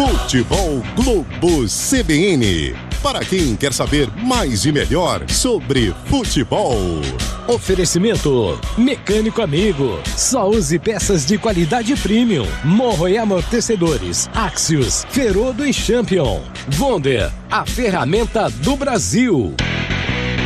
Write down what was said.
Futebol Globo CBN. Para quem quer saber mais e melhor sobre futebol. Oferecimento Mecânico Amigo. Só use peças de qualidade premium. Morro e amortecedores. Axios, Ferodo e Champion. Wonder, a ferramenta do Brasil.